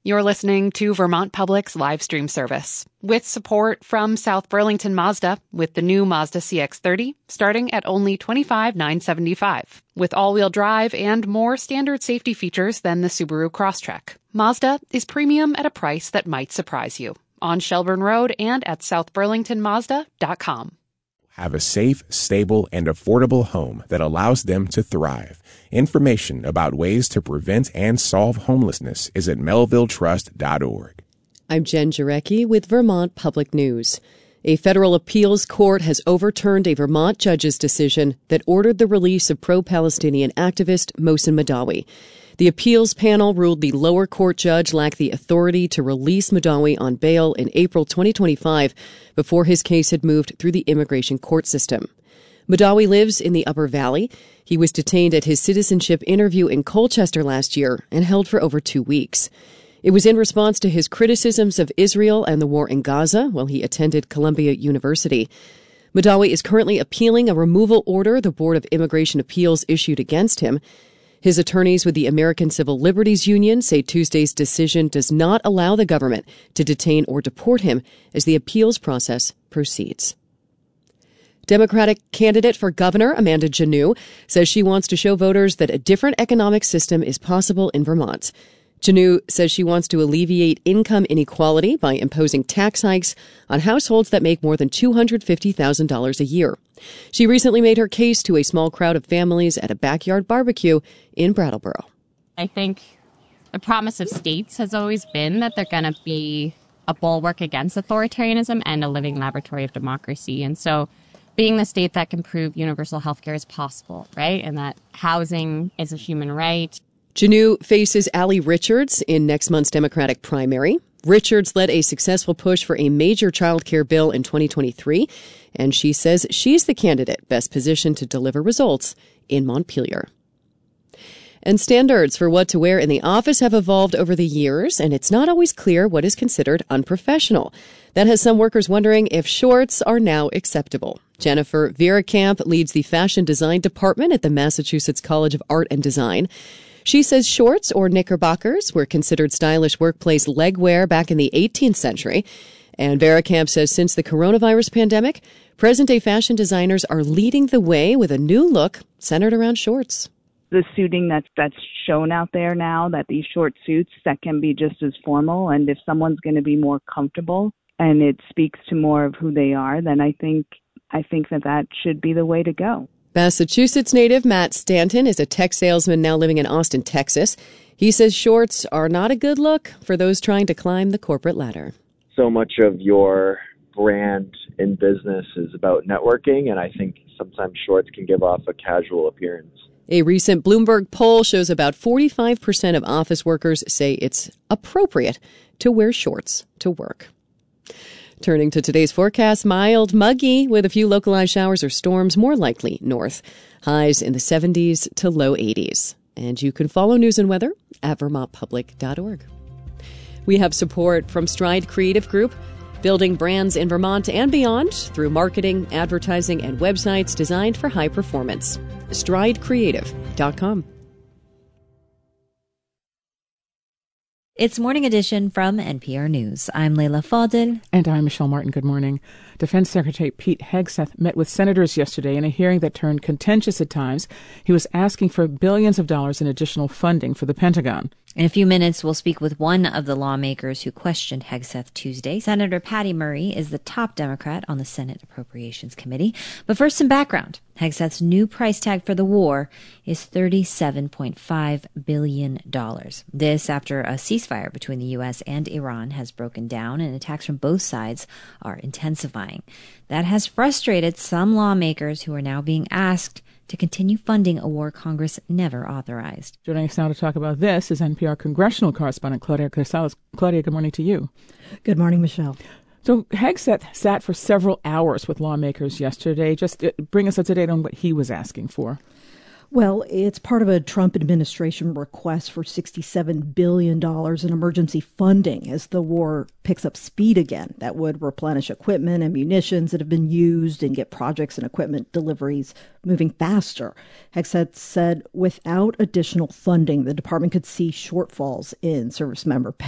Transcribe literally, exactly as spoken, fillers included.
You're listening to Vermont Public's live stream service with support from South Burlington Mazda with the new Mazda C X thirty starting at only twenty-five thousand nine hundred seventy-five dollars with all-wheel drive and more standard safety features than the Subaru Crosstrek. Mazda is premium at a price that might surprise you. On Shelburne Road and at south burlington mazda dot com. Have a safe, stable, and affordable home that allows them to thrive. Information about ways to prevent and solve homelessness is at melville trust dot org. I'm Jen Jarecki with Vermont Public News. A federal appeals court has overturned a Vermont judge's decision that ordered the release of pro-Palestinian activist Mohsen Madawi. The appeals panel ruled the lower court judge lacked the authority to release Madawi on bail in April twenty twenty-five before his case had moved through the immigration court system. Madawi lives in the Upper Valley. He was detained at his citizenship interview in Colchester last year and held for over two weeks. It was in response to his criticisms of Israel and the war in Gaza while he attended Columbia University. Madawi is currently appealing a removal order the Board of Immigration Appeals issued against him. His attorneys with the American Civil Liberties Union say Tuesday's decision does not allow the government to detain or deport him as the appeals process proceeds. Democratic candidate for governor Amanda Janneau says she wants to show voters that a different economic system is possible in Vermont. Janneau says she wants to alleviate income inequality by imposing tax hikes on households that make more than two hundred fifty thousand dollars a year. She recently made her case to a small crowd of families at a backyard barbecue in Brattleboro. I think the promise of states has always been that they're going to be a bulwark against authoritarianism and a living laboratory of democracy. And so being the state that can prove universal health care is possible, right? And that housing is a human right. Janneau faces Allie Richards in next month's Democratic primary. Richards led a successful push for a major child care bill in twenty twenty-three, and she says she's the candidate best positioned to deliver results in Montpelier. And standards for what to wear in the office have evolved over the years, and it's not always clear what is considered unprofessional. That has some workers wondering if shorts are now acceptable. Jennifer Vierekamp leads the fashion design department at the Massachusetts College of Art and Design. She says shorts or knickerbockers were considered stylish workplace legwear back in the eighteenth century. And Vierekamp says since the coronavirus pandemic, present-day fashion designers are leading the way with a new look centered around shorts. The suiting that's that's shown out there now, that these short suits that can be just as formal, and if someone's going to be more comfortable and it speaks to more of who they are, then I think I think that that should be the way to go. Massachusetts native Matt Stanton is a tech salesman now living in Austin, Texas. He says shorts are not a good look for those trying to climb the corporate ladder. So much of your brand in business is about networking, and I think sometimes shorts can give off a casual appearance. A recent Bloomberg poll shows about forty-five percent of office workers say it's appropriate to wear shorts to work. Turning to today's forecast, mild, muggy with a few localized showers or storms, more likely north. Highs in the seventies to low eighties. And you can follow news and weather at vermont public dot org. We have support from Stride Creative Group, building brands in Vermont and beyond through marketing, advertising, and websites designed for high performance. stride creative dot com. It's Morning Edition from N P R News. I'm Leila Fadel. And I'm Michelle Martin. Good morning. Defense Secretary Pete Hegseth met with senators yesterday in a hearing that turned contentious at times. He was asking for billions of dollars in additional funding for the Pentagon. In a few minutes, we'll speak with one of the lawmakers who questioned Hegseth Tuesday. Senator Patty Murray is the top Democrat on the Senate Appropriations Committee. But first, some background. Hegseth's new price tag for the war is thirty-seven point five billion dollars. This after a ceasefire between the U S and Iran has broken down and attacks from both sides are intensifying. That has frustrated some lawmakers who are now being asked to continue funding a war Congress never authorized. Joining us now to talk about this is N P R congressional correspondent Claudia Gonzalez. Claudia, good morning to you. Good morning, Michelle. So Hegseth sat for several hours with lawmakers yesterday. Just bring us up to date on what he was asking for. Well, it's part of a Trump administration request for sixty-seven billion dollars in emergency funding as the war picks up speed again. That would replenish equipment and munitions that have been used and get projects and equipment deliveries moving faster. Hegseth said without additional funding, the department could see shortfalls in service member pay.